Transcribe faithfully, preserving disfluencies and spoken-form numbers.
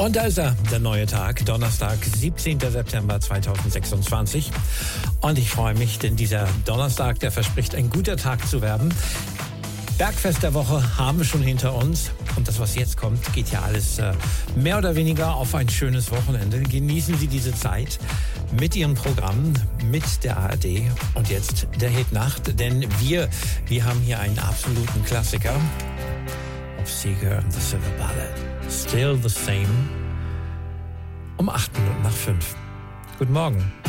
Und da ist er, der neue Tag, Donnerstag, siebzehnten September zweitausendsechsundzwanzig. Und ich freue mich, denn dieser Donnerstag, der verspricht, ein guter Tag zu werden. Bergfest der Woche haben wir schon hinter uns. Und das, was jetzt kommt, geht ja alles äh, mehr oder weniger auf ein schönes Wochenende. Genießen Sie diese Zeit mit Ihren Programmen, mit der A R D. Und jetzt der Hit Nacht, denn wir, wir haben hier einen absoluten Klassiker. Of Seeger and the Silver Ballad. Still the Same. Um acht Minuten nach fünf. Guten Morgen.